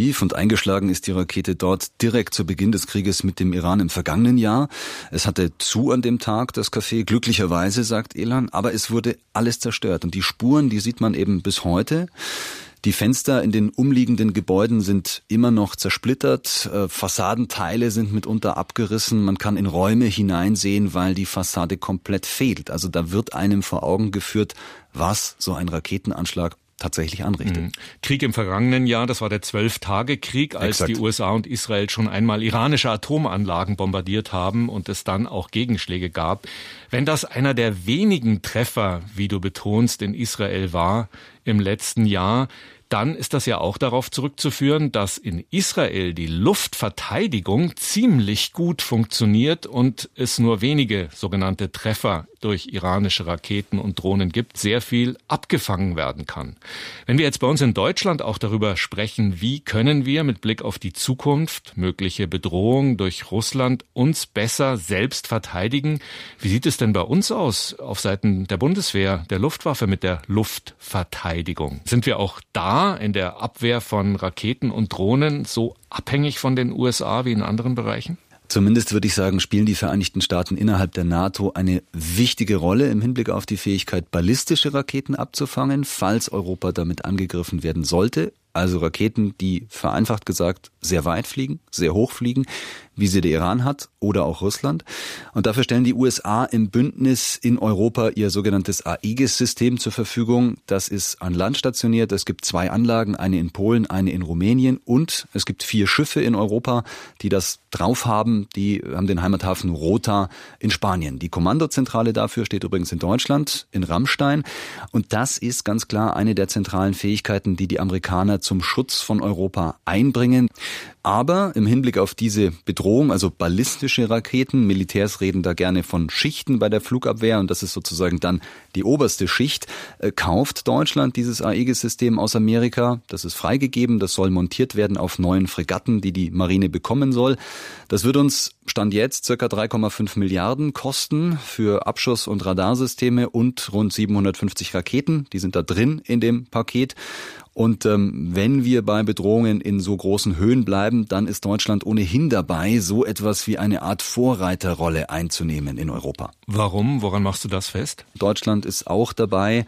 Aviv und eingeschlagen ist die Rakete dort direkt zu Beginn des Krieges mit dem Iran im vergangenen Jahr. Es hatte zu an dem Tag, das Café, glücklicherweise, sagt Elan, aber es wurde alles zerstört. Und die Spuren, die sieht man eben bis heute. Die Fenster in den umliegenden Gebäuden sind immer noch zersplittert, Fassadenteile sind mitunter abgerissen, man kann in Räume hineinsehen, weil die Fassade komplett fehlt. Also da wird einem vor Augen geführt, was so ein Raketenanschlag tatsächlich anrichtet. Krieg im vergangenen Jahr, das war der 12-Tage-Krieg, als die USA und Israel schon einmal iranische Atomanlagen bombardiert haben und es dann auch Gegenschläge gab. Wenn das einer der wenigen Treffer, wie du betonst, in Israel war im letzten Jahr, dann ist das ja auch darauf zurückzuführen, dass in Israel die Luftverteidigung ziemlich gut funktioniert und es nur wenige sogenannte Treffer durch iranische Raketen und Drohnen gibt, sehr viel abgefangen werden kann. Wenn wir jetzt bei uns in Deutschland auch darüber sprechen, wie können wir mit Blick auf die Zukunft, mögliche Bedrohung durch Russland, uns besser selbst verteidigen, wie sieht es denn bei uns aus auf Seiten der Bundeswehr, der Luftwaffe mit der Luftverteidigung? Sind wir auch da in der Abwehr von Raketen und Drohnen so abhängig von den USA wie in anderen Bereichen? Zumindest würde ich sagen, spielen die Vereinigten Staaten innerhalb der NATO eine wichtige Rolle im Hinblick auf die Fähigkeit, ballistische Raketen abzufangen, falls Europa damit angegriffen werden sollte. Also Raketen, die vereinfacht gesagt sehr weit fliegen, sehr hoch fliegen, wie sie der Iran hat oder auch Russland. Und dafür stellen die USA im Bündnis in Europa ihr sogenanntes Aegis-System zur Verfügung. Das ist an Land stationiert. Es gibt 2 Anlagen, eine in Polen, eine in Rumänien. Und es gibt 4 Schiffe in Europa, die das drauf haben. Die haben den Heimathafen Rota in Spanien. Die Kommandozentrale dafür steht übrigens in Deutschland, in Ramstein. Und das ist ganz klar eine der zentralen Fähigkeiten, die die Amerikaner zum Schutz von Europa einbringen. Aber im Hinblick auf diese Bedrohung, also ballistische Raketen, Militärs reden da gerne von Schichten bei der Flugabwehr und das ist sozusagen dann die oberste Schicht, kauft Deutschland dieses Aegis-System aus Amerika. Das ist freigegeben, das soll montiert werden auf neuen Fregatten, die die Marine bekommen soll. Das wird uns Stand jetzt ca. 3,5 Milliarden kosten für Abschuss- und Radarsysteme und rund 750 Raketen. Die sind da drin in dem Paket. Und wenn wir bei Bedrohungen in so großen Höhen bleiben, dann ist Deutschland ohnehin dabei, so etwas wie eine Art Vorreiterrolle einzunehmen in Europa. Warum? Woran machst du das fest? Deutschland ist auch dabei,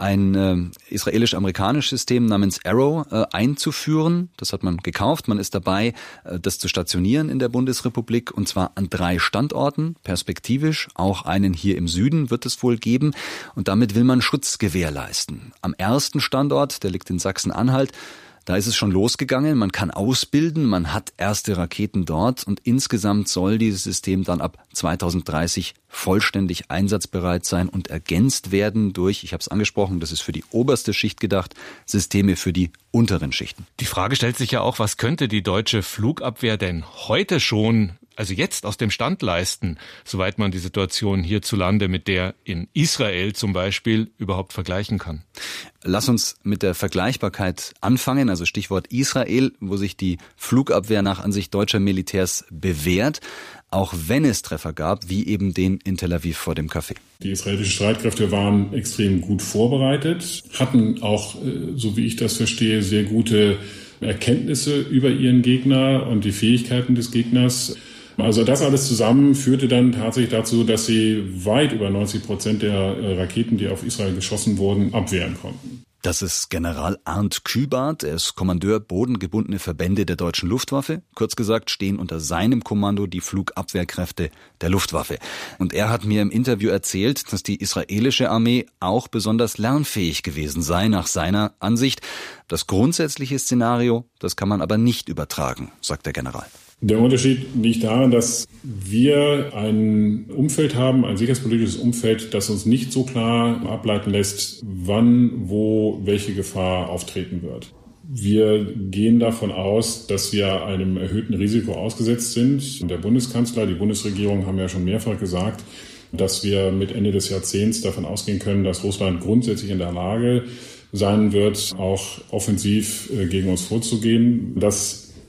ein israelisch-amerikanisches System namens Arrow einzuführen. Das hat man gekauft. Man ist dabei, das zu stationieren in der Bundesrepublik und zwar an 3 Standorten, perspektivisch. Auch einen hier im Süden wird es wohl geben. Und damit will man Schutz gewährleisten. Am ersten Standort, der liegt in Sachsen-Anhalt, da ist es schon losgegangen, man kann ausbilden, man hat erste Raketen dort und insgesamt soll dieses System dann ab 2030 vollständig einsatzbereit sein und ergänzt werden durch, ich habe es angesprochen, das ist für die oberste Schicht gedacht, Systeme für die unteren Schichten. Die Frage stellt sich ja auch, was könnte die deutsche Flugabwehr denn heute schon, also jetzt aus dem Stand leisten, soweit man die Situation hierzulande mit der in Israel zum Beispiel überhaupt vergleichen kann? Lass uns mit der Vergleichbarkeit anfangen, also Stichwort Israel, wo sich die Flugabwehr nach Ansicht deutscher Militärs bewährt, auch wenn es Treffer gab, wie eben den in Tel Aviv vor dem Café. Die israelischen Streitkräfte waren extrem gut vorbereitet, hatten auch, so wie ich das verstehe, sehr gute Erkenntnisse über ihren Gegner und die Fähigkeiten des Gegners. Also das alles zusammen führte dann tatsächlich dazu, dass sie weit über 90% der Raketen, die auf Israel geschossen wurden, abwehren konnten. Das ist General Arndt Kübart, er ist Kommandeur bodengebundene Verbände der deutschen Luftwaffe. Kurz gesagt stehen unter seinem Kommando die Flugabwehrkräfte der Luftwaffe. Und er hat mir im Interview erzählt, dass die israelische Armee auch besonders lernfähig gewesen sei, nach seiner Ansicht. Das grundsätzliche Szenario, das kann man aber nicht übertragen, sagt der General. Der Unterschied liegt darin, dass wir ein Umfeld haben, ein sicherheitspolitisches Umfeld, das uns nicht so klar ableiten lässt, wann, wo, welche Gefahr auftreten wird. Wir gehen davon aus, dass wir einem erhöhten Risiko ausgesetzt sind. Der Bundeskanzler, die Bundesregierung haben ja schon mehrfach gesagt, dass wir mit Ende des Jahrzehnts davon ausgehen können, dass Russland grundsätzlich in der Lage sein wird, auch offensiv gegen uns vorzugehen. Das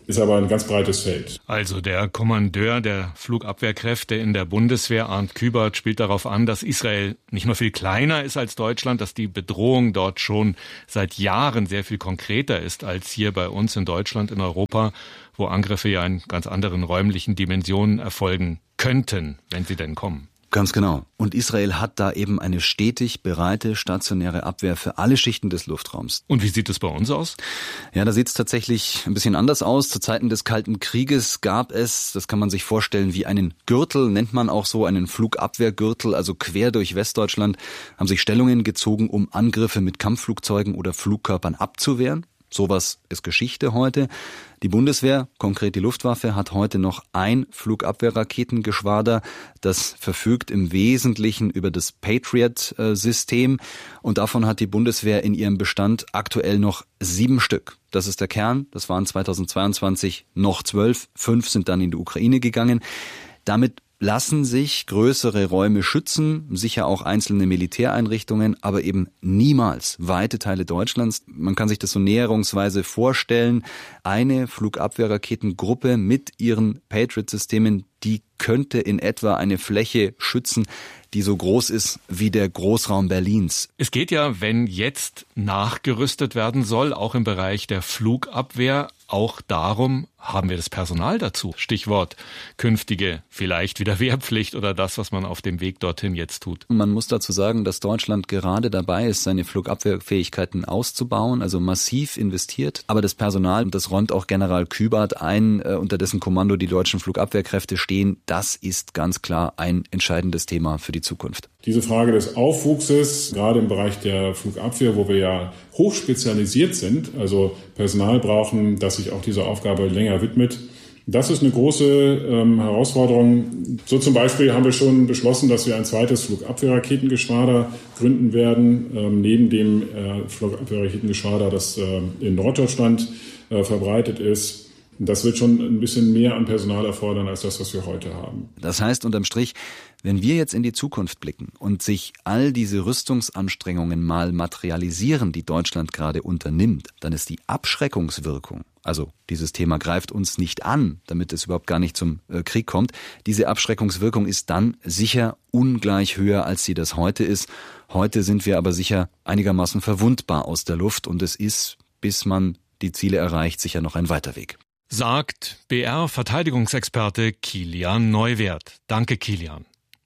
ist aber ein ganz breites Feld. Also der Kommandeur der Flugabwehrkräfte in der Bundeswehr, Arndt Kübert, spielt darauf an, dass Israel nicht nur viel kleiner ist als Deutschland, dass die Bedrohung dort schon seit Jahren sehr viel konkreter ist als hier bei uns in Deutschland, in Europa, wo Angriffe ja in ganz anderen räumlichen Dimensionen erfolgen könnten, wenn sie denn kommen. Ganz genau. Und Israel hat da eben eine stetig bereite stationäre Abwehr für alle Schichten des Luftraums. Und wie sieht es bei uns aus? Ja, da sieht es tatsächlich ein bisschen anders aus. Zu Zeiten des Kalten Krieges gab es, das kann man sich vorstellen, wie einen Gürtel, nennt man auch so, einen Flugabwehrgürtel, also quer durch Westdeutschland, haben sich Stellungen gezogen, um Angriffe mit Kampfflugzeugen oder Flugkörpern abzuwehren. Sowas ist Geschichte heute. Die Bundeswehr, konkret die Luftwaffe, hat heute noch ein Flugabwehrraketengeschwader. Das verfügt im Wesentlichen über das Patriot-System. Und davon hat die Bundeswehr in ihrem Bestand aktuell noch 7 Stück. Das ist der Kern. Das waren 2022 noch 12. 5 sind dann in die Ukraine gegangen. Damit lassen sich größere Räume schützen, sicher auch einzelne Militäreinrichtungen, aber eben niemals weite Teile Deutschlands. Man kann sich das so näherungsweise vorstellen. Eine Flugabwehrraketengruppe mit ihren Patriot-Systemen, die könnte in etwa eine Fläche schützen, die so groß ist wie der Großraum Berlins. Es geht ja, wenn jetzt nachgerüstet werden soll, auch im Bereich der Flugabwehr, auch darum, haben wir das Personal dazu? Stichwort künftige, vielleicht wieder Wehrpflicht oder das, was man auf dem Weg dorthin jetzt tut. Man muss dazu sagen, dass Deutschland gerade dabei ist, seine Flugabwehrfähigkeiten auszubauen, also massiv investiert. Aber das Personal, das räumt auch General Kübert ein, unter dessen Kommando die deutschen Flugabwehrkräfte stehen, das ist ganz klar ein entscheidendes Thema für die Zukunft. Diese Frage des Aufwuchses, gerade im Bereich der Flugabwehr, wo wir ja hochspezialisiert sind, also Personal brauchen, das sich auch dieser Aufgabe länger widmet, das ist eine große Herausforderung. So zum Beispiel haben wir schon beschlossen, dass wir ein zweites Flugabwehrraketengeschwader gründen werden, neben dem Flugabwehrraketengeschwader, das in Norddeutschland verbreitet ist. Das wird schon ein bisschen mehr an Personal erfordern als das, was wir heute haben. Das heißt unterm Strich, wenn wir jetzt in die Zukunft blicken und sich all diese Rüstungsanstrengungen mal materialisieren, die Deutschland gerade unternimmt, dann ist die Abschreckungswirkung, also dieses Thema greift uns nicht an, damit es überhaupt gar nicht zum Krieg kommt, diese Abschreckungswirkung ist dann sicher ungleich höher, als sie das heute ist. Heute sind wir aber sicher einigermaßen verwundbar aus der Luft und es ist, bis man die Ziele erreicht, sicher noch ein weiter Weg. Sagt BR-Verteidigungsexperte Kilian Neuwirth. Danke, Kilian.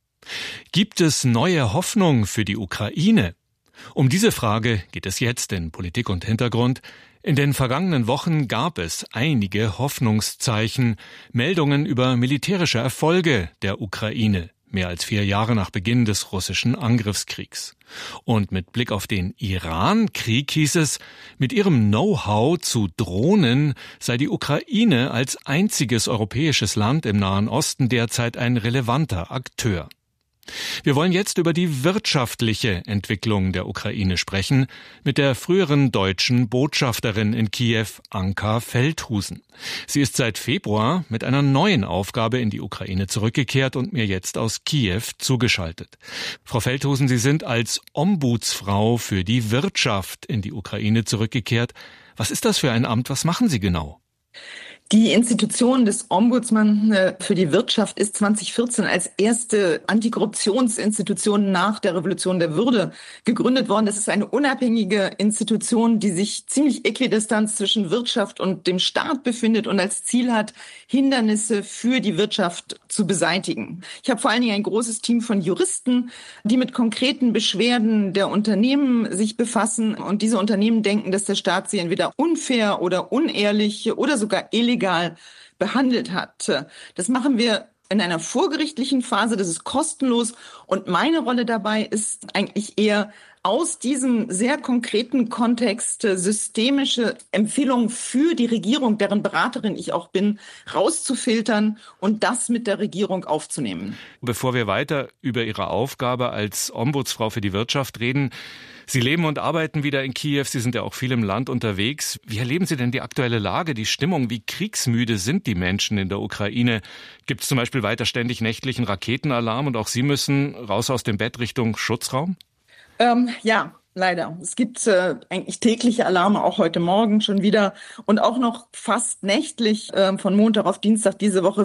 Gibt es neue Hoffnung für die Ukraine? Um diese Frage geht es jetzt in Politik und Hintergrund. In den vergangenen Wochen gab es einige Hoffnungszeichen, Meldungen über militärische Erfolge der Ukraine. Mehr als 4 Jahre nach Beginn des russischen Angriffskriegs. Und mit Blick auf den Iran-Krieg hieß es, mit ihrem Know-how zu Drohnen sei die Ukraine als einziges europäisches Land im Nahen Osten derzeit ein relevanter Akteur. Wir wollen jetzt über die wirtschaftliche Entwicklung der Ukraine sprechen, mit der früheren deutschen Botschafterin in Kiew, Anka Feldhusen. Sie ist seit Februar mit einer neuen Aufgabe in die Ukraine zurückgekehrt und mir jetzt aus Kiew zugeschaltet. Frau Feldhusen, Sie sind als Ombudsfrau für die Wirtschaft in die Ukraine zurückgekehrt. Was ist das für ein Amt? Was machen Sie genau? Die Institution des Ombudsmann für die Wirtschaft ist 2014 als erste Antikorruptionsinstitution nach der Revolution der Würde gegründet worden. Das ist eine unabhängige Institution, die sich ziemlich äquidistant zwischen Wirtschaft und dem Staat befindet und als Ziel hat, Hindernisse für die Wirtschaft zu beseitigen. Ich habe vor allen Dingen ein großes Team von Juristen, die mit konkreten Beschwerden der Unternehmen sich befassen. Und diese Unternehmen denken, dass der Staat sie entweder unfair oder unehrlich oder sogar illegal behandelt hat. Das machen wir in einer vorgerichtlichen Phase, das ist kostenlos. Und meine Rolle dabei ist eigentlich eher aus diesem sehr konkreten Kontext systemische Empfehlungen für die Regierung, deren Beraterin ich auch bin, rauszufiltern und das mit der Regierung aufzunehmen. Bevor wir weiter über Ihre Aufgabe als Ombudsfrau für die Wirtschaft reden, Sie leben und arbeiten wieder in Kiew, Sie sind ja auch viel im Land unterwegs. Wie erleben Sie denn die aktuelle Lage, die Stimmung? Wie kriegsmüde sind die Menschen in der Ukraine? Gibt es zum Beispiel weiter ständig nächtlichen Raketenalarm und auch Sie müssen raus aus dem Bett Richtung Schutzraum? Ja, Leider. Es gibt eigentlich tägliche Alarme, auch heute Morgen schon wieder und auch noch fast nächtlich von Montag auf Dienstag diese Woche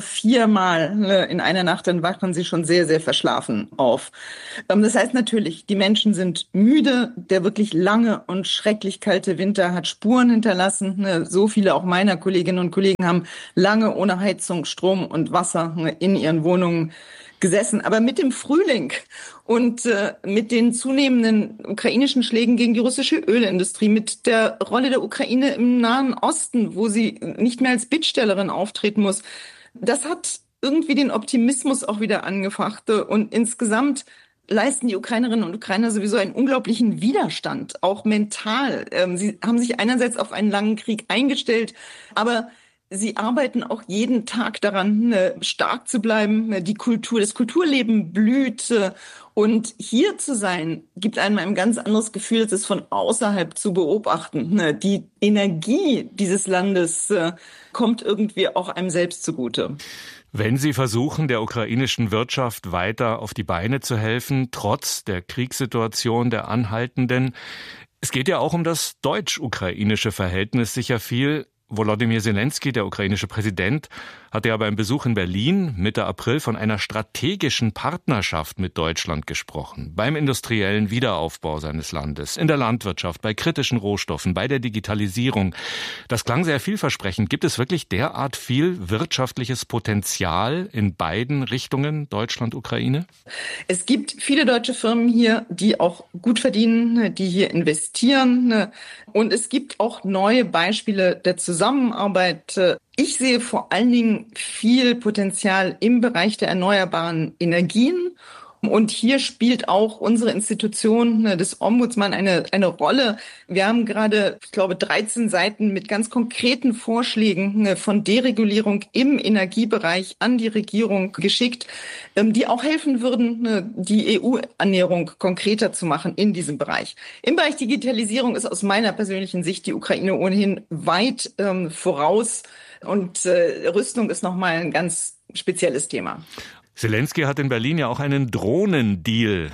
4-mal in einer Nacht, dann wachen sie schon sehr, sehr verschlafen auf. Das heißt natürlich, die Menschen sind müde. Der wirklich lange und schrecklich kalte Winter hat Spuren hinterlassen. So viele auch meiner Kolleginnen und Kollegen haben lange ohne Heizung, Strom und Wasser in ihren Wohnungen gesessen. Aber mit dem Frühling und mit den zunehmenden ukrainischen Schlägen gegen die russische Ölindustrie, mit der Rolle der Ukraine im Nahen Osten, wo sie nicht mehr als Bittstellerin auftreten muss, das hat irgendwie den Optimismus auch wieder angefacht. Und insgesamt leisten die Ukrainerinnen und Ukrainer sowieso einen unglaublichen Widerstand, auch mental. Sie haben sich einerseits auf einen langen Krieg eingestellt, aber sie arbeiten auch jeden Tag daran, stark zu bleiben. Das Kulturleben blüht. Und hier zu sein, gibt einem ein ganz anderes Gefühl, als es von außerhalb zu beobachten. Die Energie dieses Landes kommt irgendwie auch einem selbst zugute. Wenn Sie versuchen, der ukrainischen Wirtschaft weiter auf die Beine zu helfen, trotz der Kriegssituation, der anhaltenden, es geht ja auch um das deutsch-ukrainische Verhältnis sicher viel. Volodymyr Zelensky, der ukrainische Präsident, hatte ja beim Besuch in Berlin Mitte April von einer strategischen Partnerschaft mit Deutschland gesprochen. Beim industriellen Wiederaufbau seines Landes, in der Landwirtschaft, bei kritischen Rohstoffen, bei der Digitalisierung. Das klang sehr vielversprechend. Gibt es wirklich derart viel wirtschaftliches Potenzial in beiden Richtungen, Deutschland, Ukraine? Es gibt viele deutsche Firmen hier, die auch gut verdienen, die hier investieren. Und es gibt auch neue Beispiele der Zusammenarbeit. Ich sehe vor allen Dingen viel Potenzial im Bereich der erneuerbaren Energien. Und hier spielt auch unsere Institution des Ombudsmann eine Rolle. Wir haben gerade, ich glaube, 13 Seiten mit ganz konkreten Vorschlägen von Deregulierung im Energiebereich an die Regierung geschickt, die auch helfen würden, die EU-Annäherung konkreter zu machen in diesem Bereich. Im Bereich Digitalisierung ist aus meiner persönlichen Sicht die Ukraine ohnehin weit voraus. Und Rüstung ist nochmal ein ganz spezielles Thema. Zelensky hat in Berlin ja auch einen Drohnendeal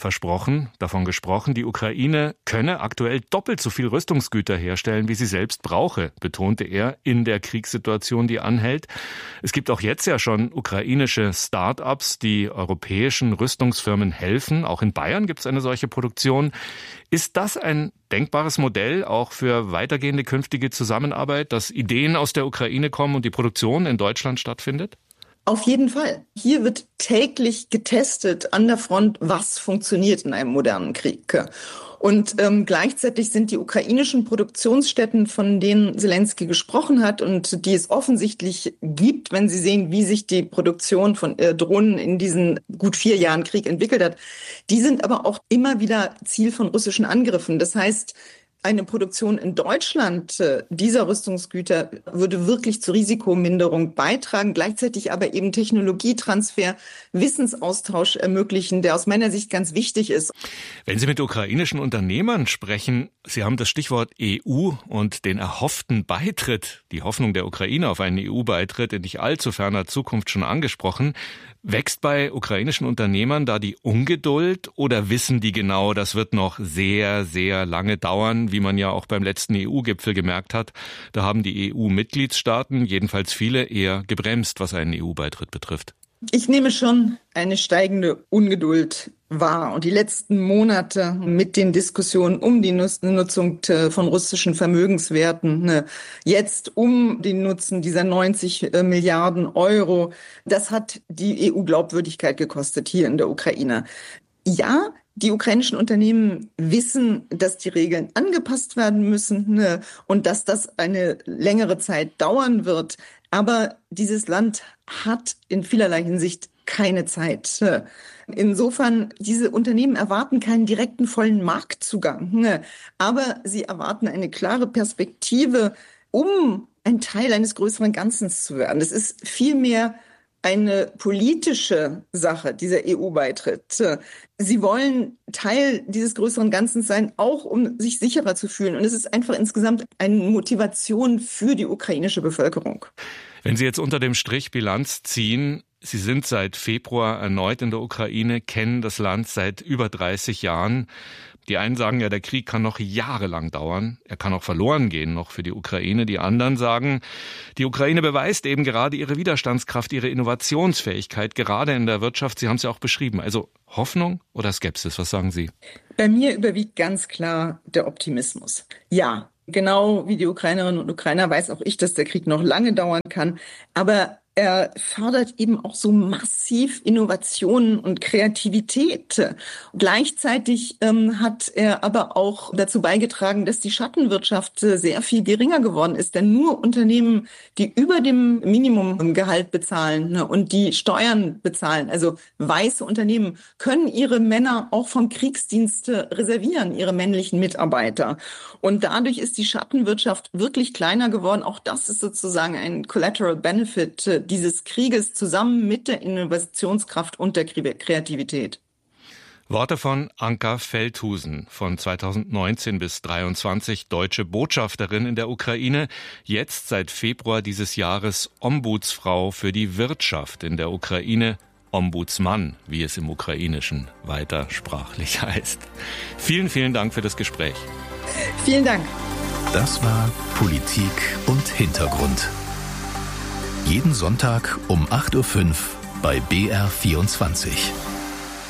davon gesprochen, die Ukraine könne aktuell doppelt so viel Rüstungsgüter herstellen, wie sie selbst brauche, betonte er in der Kriegssituation, die anhält. Es gibt auch jetzt ja schon ukrainische Start-ups, die europäischen Rüstungsfirmen helfen. Auch in Bayern gibt es eine solche Produktion. Ist das ein denkbares Modell auch für weitergehende künftige Zusammenarbeit, dass Ideen aus der Ukraine kommen und die Produktion in Deutschland stattfindet? Auf jeden Fall. Hier wird täglich getestet an der Front, was funktioniert in einem modernen Krieg. Und gleichzeitig sind die ukrainischen Produktionsstätten, von denen Zelensky gesprochen hat und die es offensichtlich gibt, wenn Sie sehen, wie sich die Produktion von Drohnen in diesen gut 4 Jahren Krieg entwickelt hat, die sind aber auch immer wieder Ziel von russischen Angriffen. Das heißt, eine Produktion in Deutschland dieser Rüstungsgüter würde wirklich zur Risikominderung beitragen, gleichzeitig aber eben Technologietransfer, Wissensaustausch ermöglichen, der aus meiner Sicht ganz wichtig ist. Wenn Sie mit ukrainischen Unternehmern sprechen, Sie haben das Stichwort EU und den erhofften Beitritt, die Hoffnung der Ukraine auf einen EU-Beitritt in nicht allzu ferner Zukunft schon angesprochen. Wächst bei ukrainischen Unternehmern da die Ungeduld oder wissen die genau, das wird noch sehr, sehr lange dauern, wie man ja auch beim letzten EU-Gipfel gemerkt hat? Da haben die EU-Mitgliedstaaten, jedenfalls viele, eher gebremst, was einen EU-Beitritt betrifft. Ich nehme schon eine steigende Ungeduld wahr. Und die letzten Monate mit den Diskussionen um die Nutzung von russischen Vermögenswerten, jetzt um den Nutzen dieser 90 Milliarden Euro, das hat die EU Glaubwürdigkeit gekostet hier in der Ukraine. Ja, die ukrainischen Unternehmen wissen, dass die Regeln angepasst werden müssen und dass das eine längere Zeit dauern wird. Aber dieses Land hat in vielerlei Hinsicht keine Zeit. Insofern, diese Unternehmen erwarten keinen direkten vollen Marktzugang, aber sie erwarten eine klare Perspektive, um ein Teil eines größeren Ganzen zu werden. Es ist vielmehr eine politische Sache, dieser EU-Beitritt. Sie wollen Teil dieses größeren Ganzen sein, auch um sich sicherer zu fühlen. Und es ist einfach insgesamt eine Motivation für die ukrainische Bevölkerung. Wenn Sie jetzt unter dem Strich Bilanz ziehen, Sie sind seit Februar erneut in der Ukraine, kennen das Land seit über 30 Jahren. Die einen sagen ja, der Krieg kann noch jahrelang dauern. Er kann auch verloren gehen noch für die Ukraine. Die anderen sagen, die Ukraine beweist eben gerade ihre Widerstandskraft, ihre Innovationsfähigkeit, gerade in der Wirtschaft. Sie haben es ja auch beschrieben. Also Hoffnung oder Skepsis? Was sagen Sie? Bei mir überwiegt ganz klar der Optimismus. Ja, genau wie die Ukrainerinnen und Ukrainer weiß auch ich, dass der Krieg noch lange dauern kann. Aber er fördert eben auch so massiv Innovationen und Kreativität. Gleichzeitig hat er aber auch dazu beigetragen, dass die Schattenwirtschaft sehr viel geringer geworden ist. Denn nur Unternehmen, die über dem Minimumgehalt bezahlen und die Steuern bezahlen, also weiße Unternehmen, können ihre Männer auch vom Kriegsdienst reservieren, ihre männlichen Mitarbeiter. Und dadurch ist die Schattenwirtschaft wirklich kleiner geworden. Auch das ist sozusagen ein Collateral Benefit dieses Krieges zusammen mit der Innovationskraft und der Kreativität. Worte von Anka Feldhusen, von 2019 bis 2023 deutsche Botschafterin in der Ukraine, jetzt seit Februar dieses Jahres Ombudsfrau für die Wirtschaft in der Ukraine, Ombudsmann, wie es im Ukrainischen weiter sprachlich heißt. Vielen, vielen Dank für das Gespräch. Vielen Dank. Das war Politik und Hintergrund. Jeden Sonntag um 8:05 Uhr bei BR24.